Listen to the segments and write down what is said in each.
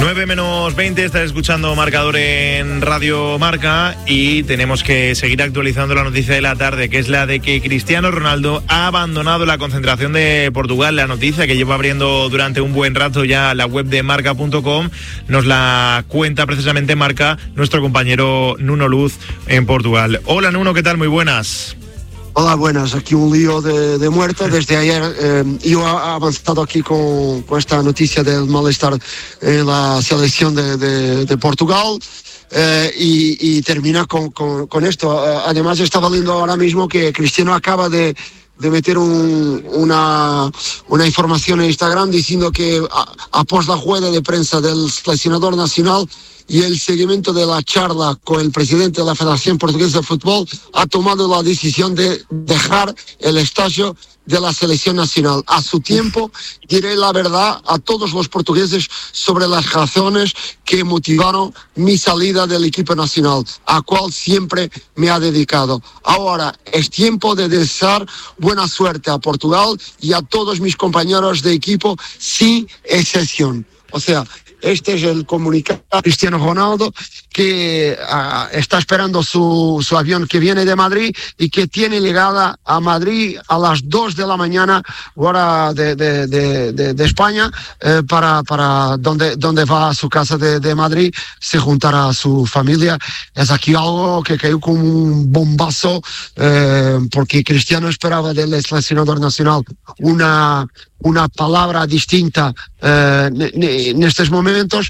9:20, estás escuchando Marcador en Radio Marca y tenemos que seguir actualizando la noticia de la tarde, que es la de que Cristiano Ronaldo ha abandonado la concentración de Portugal. La noticia que lleva abriendo durante un buen rato ya la web de marca.com nos la cuenta precisamente Marca, nuestro compañero Nuno Luz en Portugal. Hola Nuno, ¿qué tal? Muy buenas. Hola, buenas. Aquí un lío de muerte. Desde ayer yo he avanzado aquí con esta noticia del malestar en la selección de Portugal y termina con esto. Además, está valiendo ahora mismo que Cristiano acaba de meter una información en Instagram diciendo que após la rueda de prensa del seleccionador nacional y el seguimiento de la charla con el presidente de la Federación Portuguesa de Fútbol, ha tomado la decisión de dejar el estadio de la selección nacional. A su tiempo diré la verdad a todos los portugueses sobre las razones que motivaron mi salida del equipo nacional, a cual siempre me ha dedicado. Ahora es tiempo de desear buena suerte a Portugal y a todos mis compañeros de equipo, sin excepción. O sea, este es el comunicado de Cristiano Ronaldo, que está esperando su avión que viene de Madrid y que tiene llegada a Madrid a las 2 de la mañana, hora de España, para donde va a su casa de Madrid, se juntará a su familia. Es aquí algo que cayó como un bombazo, porque Cristiano esperaba del seleccionador nacional una palabra distinta en estos momentos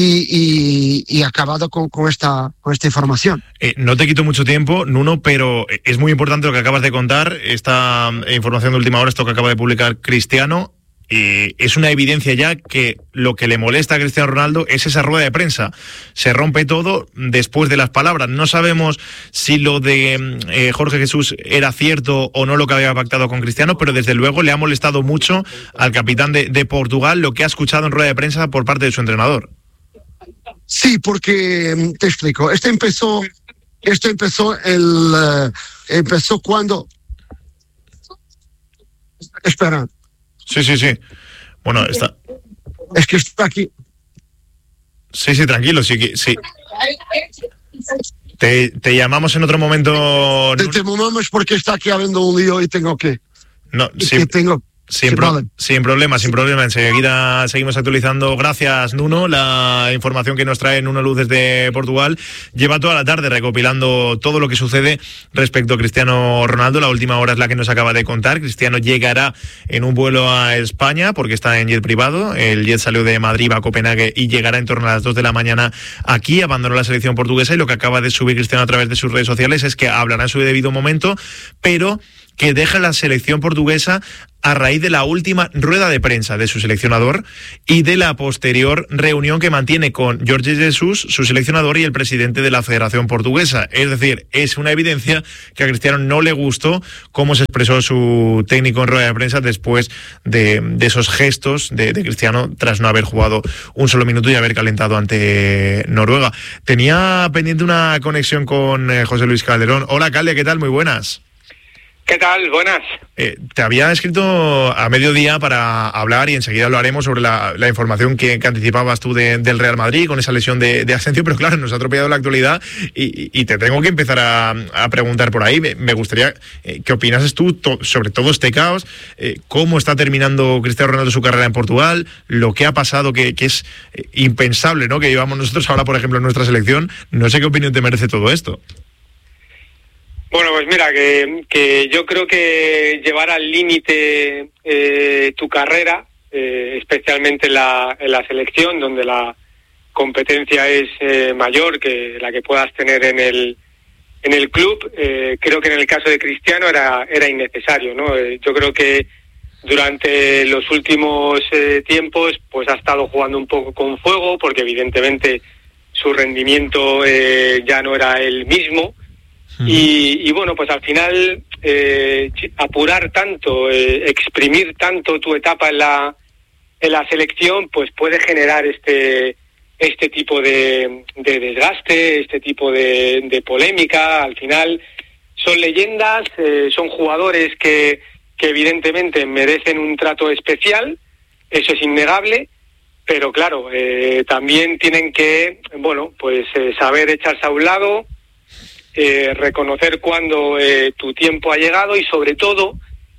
y acabado con esta información. No te quito mucho tiempo, Nuno, pero es muy importante lo que acabas de contar, esta información de última hora, esto que acaba de publicar Cristiano. Es una evidencia ya que lo que le molesta a Cristiano Ronaldo es esa rueda de prensa. Se rompe todo después de las palabras. No sabemos si lo de Jorge Jesús era cierto o no lo que había pactado con Cristiano, pero desde luego le ha molestado mucho al capitán de Portugal lo que ha escuchado en rueda de prensa por parte de su entrenador. Sí, porque te explico. Esto empezó cuando... Espera. Sí. Bueno, está... Es que está aquí. Sí, tranquilo, sí. Te llamamos en otro momento. Te llamamos porque está aquí habiendo un lío y tengo que... No, sí. Que tengo... Sin problema. Enseguida seguimos actualizando. Gracias, Nuno. La información que nos trae Nuno Luz desde Portugal lleva toda la tarde recopilando todo lo que sucede respecto a Cristiano Ronaldo. La última hora es la que nos acaba de contar. Cristiano llegará en un vuelo a España porque está en jet privado. El jet salió de Madrid, va a Copenhague y llegará en torno a las 2 de la mañana aquí. Abandonó la selección portuguesa y lo que acaba de subir Cristiano a través de sus redes sociales es que hablará en su debido momento, pero que deja la selección portuguesa a raíz de la última rueda de prensa de su seleccionador y de la posterior reunión que mantiene con Jorge Jesús, su seleccionador, y el presidente de la Federación Portuguesa. Es decir, es una evidencia que a Cristiano no le gustó cómo se expresó su técnico en rueda de prensa después de esos gestos de Cristiano tras no haber jugado un solo minuto y haber calentado ante Noruega. Tenía pendiente una conexión con José Luis Calderón. Hola, Calde, ¿qué tal? Muy buenas. ¿Qué tal? Buenas. Te había escrito a mediodía para hablar y enseguida lo haremos sobre la información que anticipabas tú del Real Madrid con esa lesión de Asensio, pero claro, nos ha atropellado la actualidad y te tengo que empezar a preguntar por ahí. Me gustaría que opinases tú sobre todo este caos, cómo está terminando Cristiano Ronaldo su carrera en Portugal, lo que ha pasado, que es impensable, ¿no?, que llevamos nosotros ahora, por ejemplo, en nuestra selección. No sé qué opinión te merece todo esto. Bueno, pues mira, que yo creo que llevar al límite tu carrera, especialmente en la selección, donde la competencia es mayor que la que puedas tener en el club, creo que en el caso de Cristiano era innecesario, ¿no? Yo creo que durante los últimos tiempos pues ha estado jugando un poco con fuego, porque evidentemente su rendimiento ya no era el mismo. Y bueno, pues al final apurar tanto, exprimir tanto tu etapa en la selección, pues puede generar este tipo de desgaste, este tipo de polémica. Al final son leyendas, son jugadores que evidentemente merecen un trato especial, eso es innegable, pero claro, también tienen que, pues saber echarse a un lado, reconocer cuando tu tiempo ha llegado y sobre todo,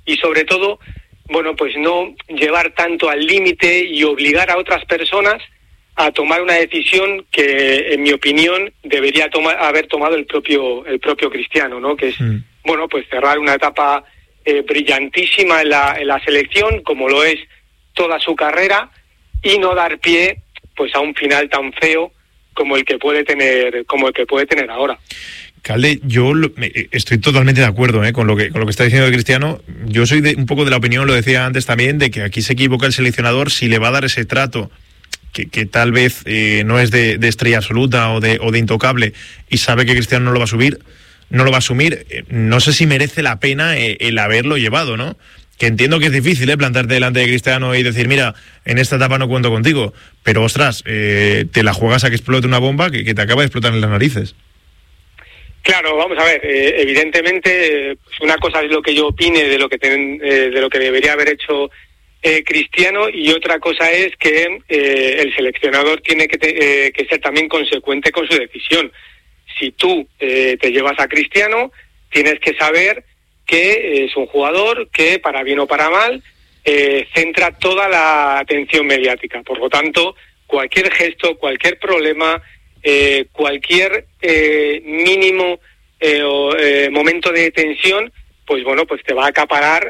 pues no llevar tanto al límite y obligar a otras personas a tomar una decisión que, en mi opinión, debería haber tomado el propio Cristiano, ¿no? Que es, pues cerrar una etapa brillantísima en la selección, como lo es toda su carrera, y no dar pie pues a un final tan feo como el que puede tener ahora. Calde, yo estoy totalmente de acuerdo con lo que está diciendo Cristiano. Yo soy un poco de la opinión, lo decía antes también, de que aquí se equivoca el seleccionador si le va a dar ese trato que tal vez no es de estrella absoluta o de intocable, y sabe que Cristiano no lo va a asumir. No sé si merece la pena el haberlo llevado, ¿no? Que entiendo que es difícil plantarte delante de Cristiano y decir, mira, en esta etapa no cuento contigo, pero ostras, te la juegas a que explote una bomba que te acaba de explotar en las narices. Claro, vamos a ver, evidentemente una cosa es lo que yo opine de lo que debería haber hecho Cristiano, y otra cosa es que el seleccionador tiene que ser también consecuente con su decisión. Si tú te llevas a Cristiano, tienes que saber que es un jugador que, para bien o para mal, centra toda la atención mediática. Por lo tanto, cualquier gesto, cualquier problema, cualquier mínimo momento de tensión, pues te va a acaparar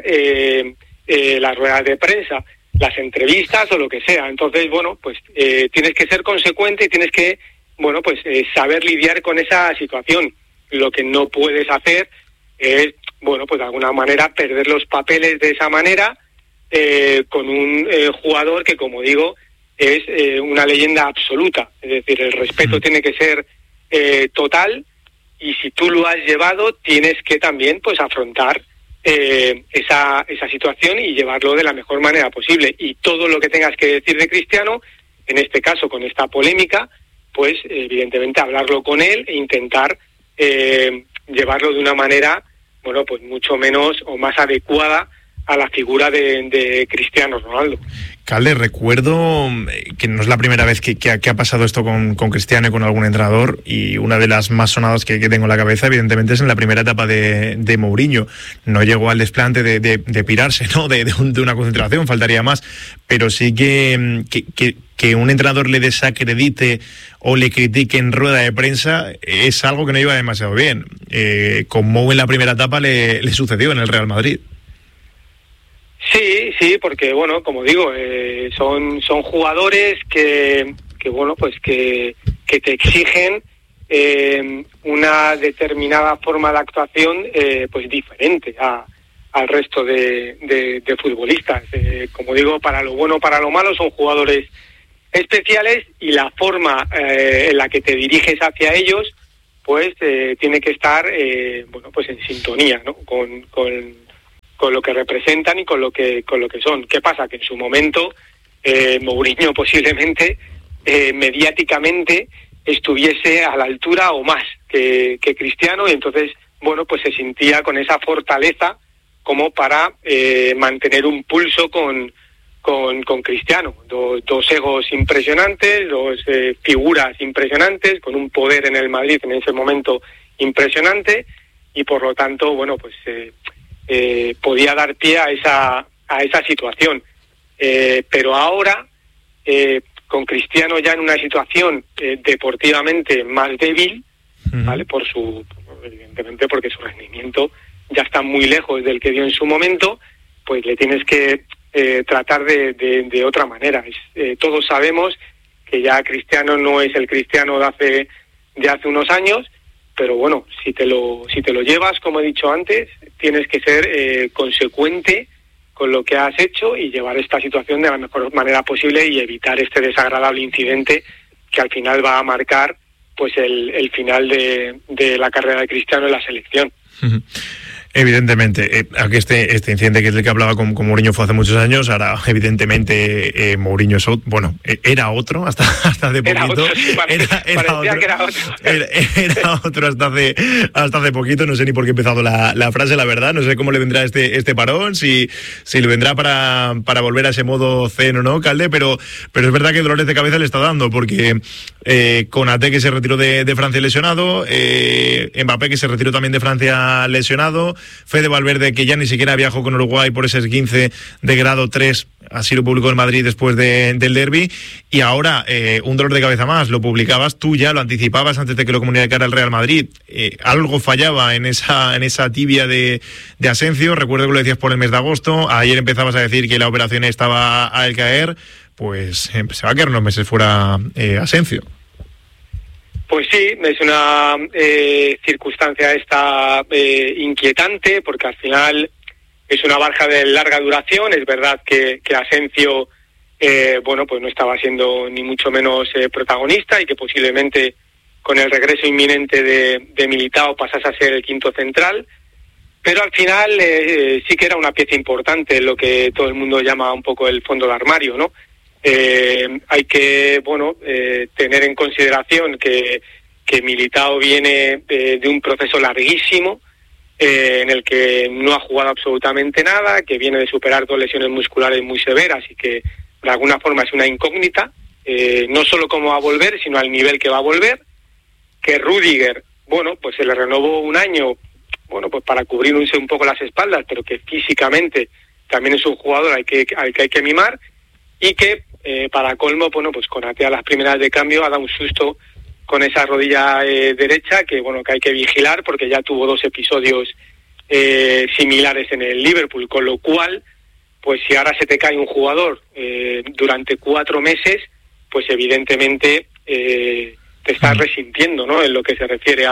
las ruedas de prensa, las entrevistas o lo que sea. Entonces, tienes que ser consecuente y tienes que, saber lidiar con esa situación. Lo que no puedes hacer es, de alguna manera perder los papeles de esa manera con un jugador que, como digo, es una leyenda absoluta. Es decir, el respeto tiene que ser total, y si tú lo has llevado, tienes que también afrontar esa situación y llevarlo de la mejor manera posible. Y todo lo que tengas que decir de Cristiano, en este caso con esta polémica, pues evidentemente hablarlo con él e intentar llevarlo de una manera mucho menos o más adecuada a la figura de Cristiano Ronaldo. Calde, recuerdo que no es la primera vez que ha pasado esto con Cristiano y con algún entrenador, y una de las más sonadas que tengo en la cabeza, evidentemente, es en la primera etapa de Mourinho. No llegó al desplante de pirarse, ¿no? de una concentración, faltaría más, pero sí que un entrenador le desacredite o le critique en rueda de prensa es algo que no iba demasiado bien. Con Mou en la primera etapa le sucedió en el Real Madrid. Sí, porque como digo, son jugadores que te exigen una determinada forma de actuación diferente al resto de futbolistas. Como digo, para lo bueno, para lo malo, son jugadores especiales, y la forma en la que te diriges hacia ellos tiene que estar en sintonía, ¿no? con lo que representan y con lo que son. ¿Qué pasa? Que en su momento Mourinho posiblemente mediáticamente estuviese a la altura o más que Cristiano, y entonces se sentía con esa fortaleza como para mantener un pulso con Cristiano. Dos egos impresionantes, dos figuras impresionantes, con un poder en el Madrid en ese momento impresionante, y por lo tanto podía dar pie a esa situación. Pero ahora, con Cristiano ya en una situación deportivamente más débil, ¿vale? Evidentemente porque su rendimiento ya está muy lejos del que dio en su momento, pues le tienes que tratar de otra manera. Todos sabemos que ya Cristiano no es el Cristiano de hace unos años, pero si te lo llevas, como he dicho antes, tienes que ser consecuente con lo que has hecho y llevar esta situación de la mejor manera posible y evitar este desagradable incidente que al final va a marcar el final de la carrera de Cristiano en la selección. Evidentemente, aunque este incidente que es el que hablaba con Mourinho fue hace muchos años, ahora evidentemente Mourinho es era otro hasta hace poquito. Era otro hasta hace poquito. No sé ni por qué he empezado la frase, la verdad. No sé cómo le vendrá este parón, si le vendrá para volver a ese modo zen o no, Calde, pero es verdad que dolores de cabeza le está dando, porque Konaté, que se retiró de Francia lesionado, Mbappé, que se retiró también de Francia lesionado, Fede Valverde, que ya ni siquiera viajó con Uruguay por ese esguince de grado 3, así lo publicó el Madrid después del derbi, y ahora un dolor de cabeza más. Lo publicabas tú, ya lo anticipabas antes de que lo comunicara el Real Madrid. Algo fallaba en esa tibia de Asensio. Recuerdo que lo decías por el mes de agosto, ayer empezabas a decir que la operación estaba al caer. Pues se va a quedar unos meses fuera Asensio. Pues sí, es una circunstancia inquietante, porque al final es una baja de larga duración. Es verdad que Asensio pues no estaba siendo ni mucho menos protagonista, y que posiblemente con el regreso inminente de Militao pasase a ser el quinto central, pero al final sí que era una pieza importante, lo que todo el mundo llama un poco el fondo de armario, ¿no? Hay que tener en consideración que Militao viene de un proceso larguísimo en el que no ha jugado absolutamente nada, que viene de superar 2 lesiones musculares muy severas y que de alguna forma es una incógnita, no solo cómo va a volver, sino al nivel que va a volver. Que Rüdiger, pues se le renovó un año, pues para cubrir un poco las espaldas, pero que físicamente también es un jugador al que hay que mimar, y que para colmo, pues Konaté a las primeras de cambio ha dado un susto con esa rodilla derecha que hay que vigilar, porque ya tuvo 2 episodios similares en el Liverpool, con lo cual, pues si ahora se te cae un jugador durante 4 meses, pues evidentemente te estás resintiendo, ¿no?, en lo que se refiere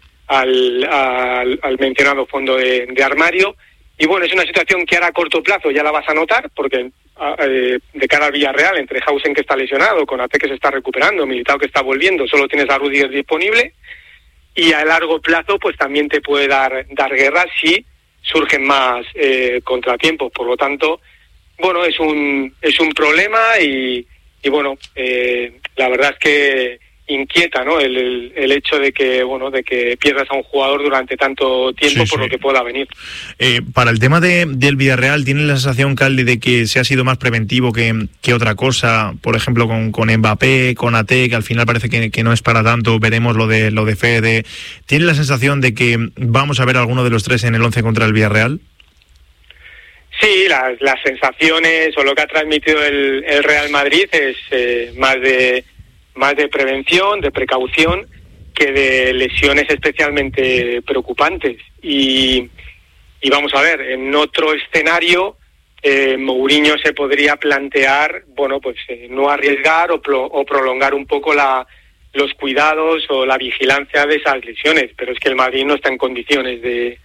al mencionado fondo de armario. Y es una situación que ahora a corto plazo ya la vas a notar, porque de cara al Villarreal, entre Hausen, que está lesionado, Konaté, que se está recuperando, Militao, que está volviendo, solo tienes a Rüdiger disponible, y a largo plazo pues también te puede dar guerra si surgen más contratiempos. Por lo tanto, es un problema, y la verdad es que inquieta, ¿no?, el hecho de que pierdas a un jugador durante tanto tiempo, por lo que pueda venir. Para el tema del Villarreal, ¿tiene la sensación, Calde, de que se ha sido más preventivo que otra cosa? Por ejemplo, con Mbappé, con Konaté, que al final parece que no es para tanto. Veremos lo de Fede. ¿Tiene la sensación de que vamos a ver a alguno de los 3 en el 11 contra el Villarreal? Sí, las sensaciones, o lo que ha transmitido el Real Madrid es más de prevención, de precaución, que de lesiones especialmente preocupantes. Y vamos a ver, en otro escenario Mourinho se podría plantear no arriesgar o prolongar un poco los cuidados o la vigilancia de esas lesiones, pero es que el Madrid no está en condiciones de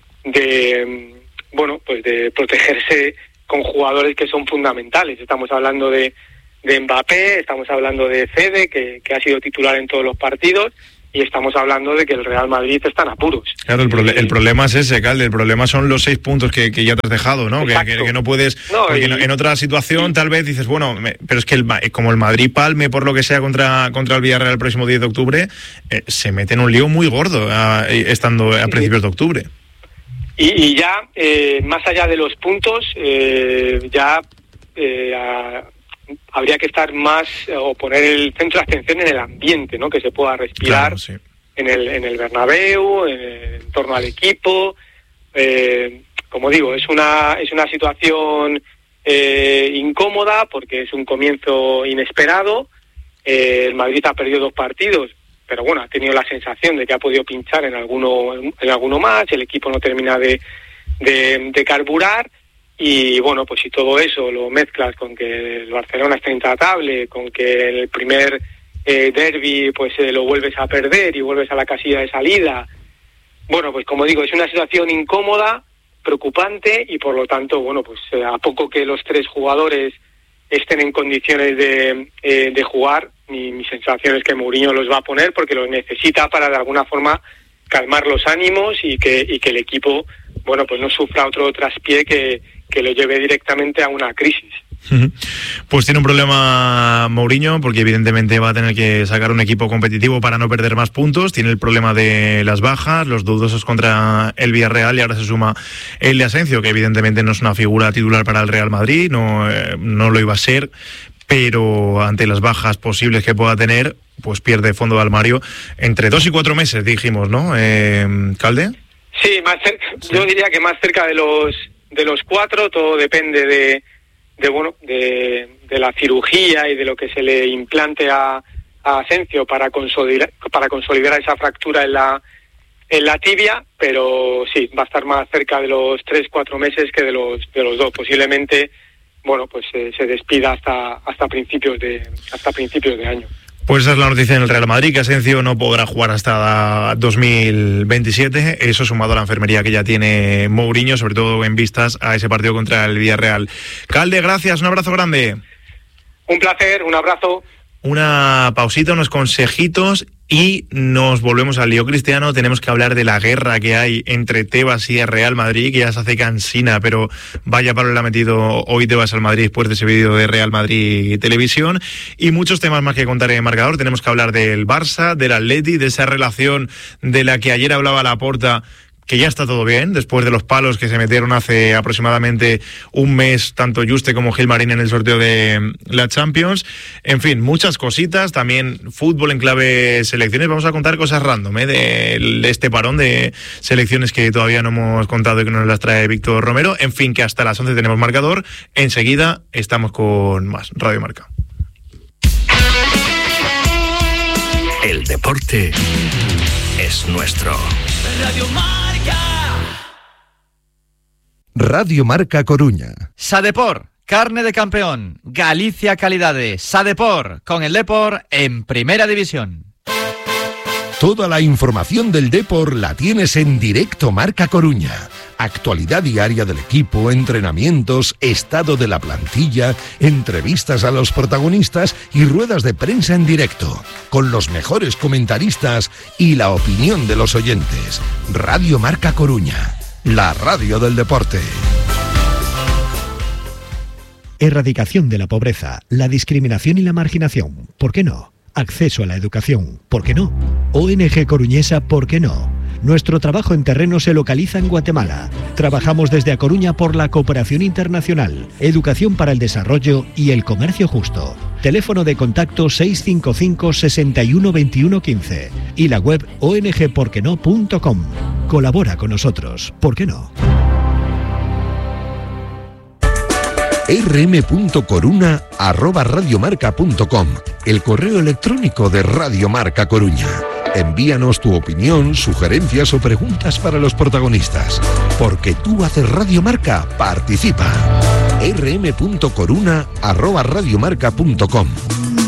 protegerse con jugadores que son fundamentales. Estamos hablando de Mbappé, estamos hablando de Fede, que ha sido titular en todos los partidos, y estamos hablando de que el Real Madrid está en apuros. Claro, el problema es ese, Calde. El problema son los 6 puntos que ya te has dejado, ¿no? Que no puedes... en otra situación tal vez dices, pero es que como el Madrid palme por lo que sea contra el Villarreal el próximo 10 de octubre, se mete en un lío muy gordo estando a principios de octubre. Y ya, más allá de los puntos, habría que estar más, o poner el centro de atención en el ambiente, ¿no?, que se pueda respirar. Claro, sí. en el Bernabéu, en torno al equipo. Como digo, es una situación incómoda, porque es un comienzo inesperado. El Madrid ha perdido 2 partidos, pero ha tenido la sensación de que ha podido pinchar en alguno más. El equipo no termina de carburar. Y pues si todo eso lo mezclas con que el Barcelona está intratable, con que el primer derbi pues lo vuelves a perder y vuelves a la casilla de salida, pues como digo, es una situación incómoda, preocupante, y por lo tanto, a poco que los 3 jugadores estén en condiciones de jugar, mi sensación es que Mourinho los va a poner, porque los necesita para de alguna forma calmar los ánimos y que el equipo bueno, pues no sufra otro traspié que lo lleve directamente a una crisis. Pues tiene un problema Mourinho, porque evidentemente va a tener que sacar un equipo competitivo para no perder más puntos. Tiene el problema de las bajas, los dudosos contra el Villarreal, y ahora se suma el de Asensio, que evidentemente no es una figura titular para el Real Madrid, no lo iba a ser, pero ante las bajas posibles que pueda tener, pues pierde fondo de armario entre 2 y 4 meses, dijimos, ¿no, Calde? Sí, yo diría que más cerca de los 4. Todo depende de la cirugía y de lo que se le implante a Asensio para consolidar esa fractura en la tibia, pero sí, va a estar más cerca de los 3-4 meses que de los 2. Posiblemente, bueno, pues se despida hasta principios de año. Pues esa es la noticia en el Real Madrid, que Asensio no podrá jugar hasta 2027, eso sumado a la enfermería que ya tiene Mourinho, sobre todo en vistas a ese partido contra el Villarreal. Calde, gracias, un abrazo grande. Un placer, un abrazo. Una pausita, unos consejitos y nos volvemos al lío cristiano. Tenemos que hablar de la guerra que hay entre Tebas y el Real Madrid, que ya se hace cansina, pero vaya palo le ha metido hoy Tebas al Madrid después de ese vídeo de Real Madrid Televisión, y muchos temas más que contar en marcador. Tenemos que hablar del Barça, del Atleti, de esa relación de la que ayer hablaba Laporta, que ya está todo bien, después de los palos que se metieron hace aproximadamente un mes, tanto Juste como Gilmarín en el sorteo de la Champions. En fin, muchas cositas, también fútbol en clave selecciones. Vamos a contar cosas random, de este parón de selecciones que todavía no hemos contado y que nos las trae Víctor Romero. En fin, que hasta las 11 tenemos marcador. Enseguida estamos con más Radio Marca. El deporte es nuestro. Radio Marca. Radio Marca Coruña. Sadepor, carne de campeón. Galicia Calidades. Sadepor, con el Depor en Primera División. Toda la información del Depor la tienes en Directo Marca Coruña. Actualidad diaria del equipo, entrenamientos, estado de la plantilla, entrevistas a los protagonistas y ruedas de prensa en directo, con los mejores comentaristas y la opinión de los oyentes. Radio Marca Coruña, la radio del deporte. Erradicación de la pobreza, la discriminación y la marginación. ¿Por qué no? Acceso a la educación. ¿Por qué no? ONG Coruñesa. ¿Por qué no? Nuestro trabajo en terreno se localiza en Guatemala. Trabajamos desde A Coruña por la cooperación internacional, educación para el desarrollo y el comercio justo. Teléfono de contacto 655 61 21 15 y la web ongporqueno.com. Colabora con nosotros. ¿Por qué no? rm.coruna@radiomarca.com, el correo electrónico de Radio Marca Coruña. Envíanos tu opinión, sugerencias o preguntas para los protagonistas. Porque tú haces Radio Marca, participa. rm.coruna@radiomarca.com.